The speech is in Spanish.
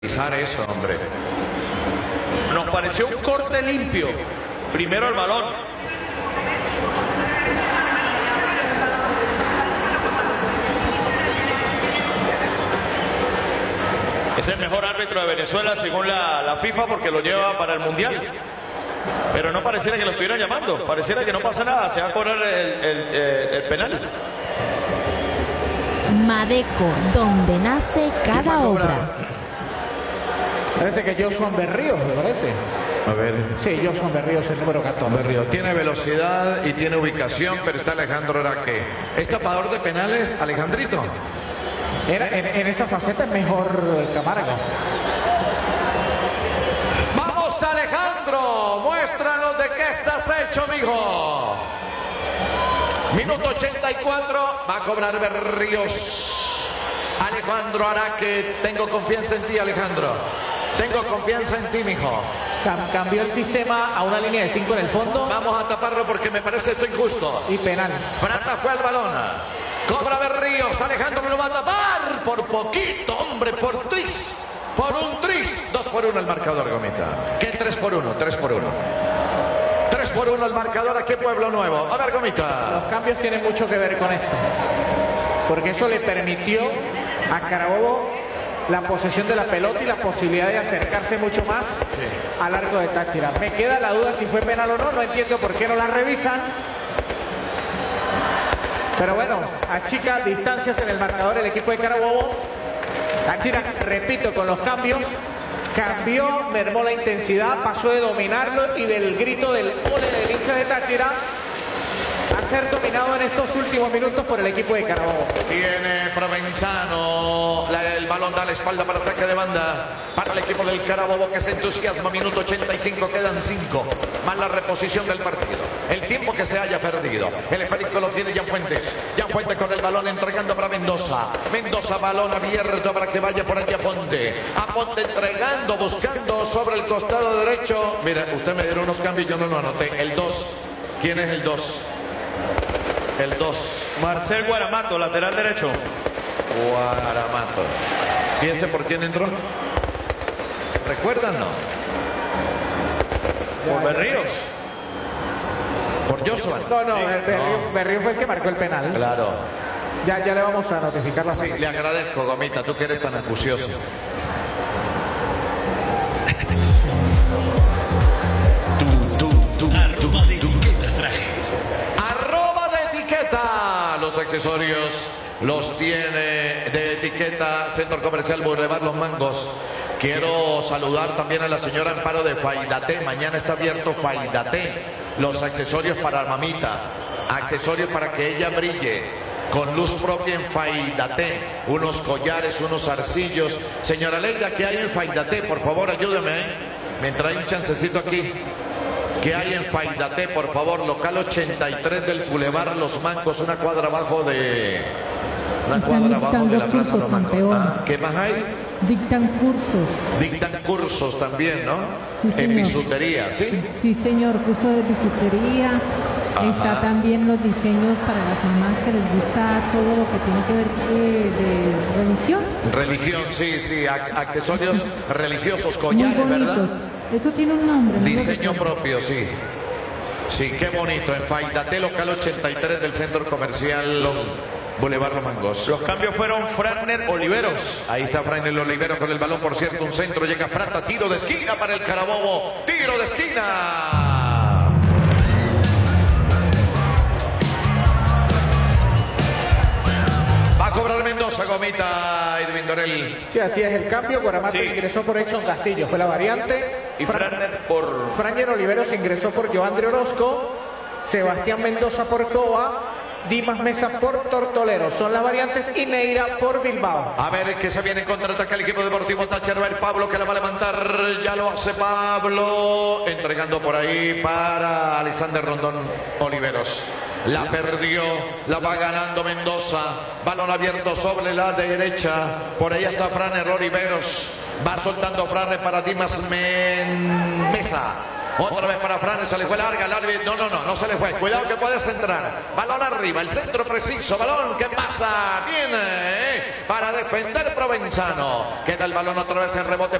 Eso, hombre. Nos pareció un corte limpio. Primero el balón. Es el mejor árbitro de Venezuela según la FIFA porque lo lleva para el Mundial. Pero no pareciera que lo estuvieran llamando. Pareciera que no pasa nada. Se va a cobrar el penal. Madeco, donde nace cada obra. Parece que Joshua Berríos, me parece. A ver. Sí, Joshua Berríos, el número 14. Berríos tiene velocidad y tiene ubicación, pero está Alejandro Araque. ¿Es tapador de penales, Alejandrito? En esa faceta es mejor Camargo. ¡Vamos, Alejandro! ¡Muéstranos de qué estás hecho, mijo! Minuto 84, va a cobrar Berríos. Alejandro Araque, tengo confianza en ti, Alejandro. Tengo confianza en ti, mijo. Cambió el sistema a una línea de 5 en el fondo. Vamos a taparlo porque me parece esto injusto. Y penal. Frata fue al balón. Cobra Berríos. Alejandro lo va a tapar. Por poquito, hombre, por tris. Por un tris. 2-1 el marcador, Gomita. ¿Qué 3-1? 3-1. 3-1 el marcador. ¿A qué Pueblo Nuevo? A ver, Gomita. Los cambios tienen mucho que ver con esto. Porque eso le permitió a Carabobo la posesión de la pelota y la posibilidad de acercarse mucho más al arco de Táchira. Me queda la duda si fue penal o no, no entiendo por qué no la revisan. Pero bueno, achica distancias en el marcador el equipo de Carabobo. Táchira, repito, con los cambios, cambió, mermó la intensidad, pasó de dominarlo y del grito del ole del hincha de Táchira a ser dominado en estos últimos minutos por el equipo de Carabobo. Viene Provenzano, el balón da la espalda para saque de banda para el equipo del Carabobo que se entusiasma. Minuto 85, quedan 5 más la reposición del partido, el tiempo que se haya perdido. El esférico lo tiene Jan Fuentes. Jan Fuentes con el balón entregando para Mendoza. Mendoza, balón abierto para que vaya por aquí Aponte. Aponte entregando, buscando sobre el costado derecho. Mira, usted me dieron unos cambios, yo no lo anoté. El 2, ¿quién es el 2? El 2. Marcel Guaramato, lateral derecho. Guaramato. Piense por quién entró. ¿Recuerdan, no? Por Berríos. Por Joshua. No, Sí. Berríos fue el que marcó el penal. Claro. Ya le vamos a notificar la Sí, le agradezco, Gomita, tú que eres tan acucioso. Arroba de etiqueta. Los accesorios los tiene de etiqueta Centro Comercial Boulevard Los Mangos. Quiero saludar también a la señora Amparo de Faidaté. Mañana está abierto Faidaté. Los accesorios para mamita. Accesorios para que ella brille con luz propia en Faidaté. Unos collares, unos arcillos. Señora Leida, ¿qué hay en Faidaté? Por favor, ayúdeme. Mientras hay un chancecito aquí. ¿Qué hay en Faidaté, por favor? Local 83 del Boulevard Los Mangos, una cuadra abajo de... Una cuadra abajo de la Plaza Los Mangos. ¿Ah? ¿Qué más hay? Dictan cursos. Dictan cursos también, ¿no? Sí, en señor. bisutería, ¿sí? Sí, señor, curso de bisutería. Ajá. Está también los diseños para las mamás que les gusta todo lo que tiene que ver de religión. Religión, sí, accesorios religiosos, Muy collares, bonitos. ¿verdad? Eso tiene un nombre. ¿no? Diseño propio, sí. Sí, qué bonito. En Faidaté, local 83 del Centro Comercial Boulevard Los Mangos. Los cambios fueron Franner Oliveros. Ahí está Franel Olivero con el balón, por cierto, un centro, llega Prata, tiro de esquina para el Carabobo, tiro de esquina. Va a cobrar Mendoza, Gomita, Edwin Dorel. Sí, así es el cambio. Guaramato Sí. ingresó por Exxon Castillo, fue la variante. Y Franner por... Franger Oliveros ingresó por Joandre Orozco. Sebastián Mendoza por Coba. Dimas Mesa por Tortolero. Son las variantes. Y Neira por Bilbao. A ver que se viene en contraataque el equipo deportivo Táchira. Va el Pablo que la va a levantar. Ya lo hace Pablo. Entregando por ahí para Alexander Rondón Oliveros. La perdió, la va ganando Mendoza. Balón abierto sobre la derecha. Por ahí está Franer Oliveros. Va soltando Franer para Dimas Mesa. Otra vez para Fran, se le fue larga el árbitro. No se le fue. Cuidado que puedes entrar. Balón arriba, el centro preciso. Balón que pasa. Viene para defender Provenzano. Queda el balón otra vez en rebote.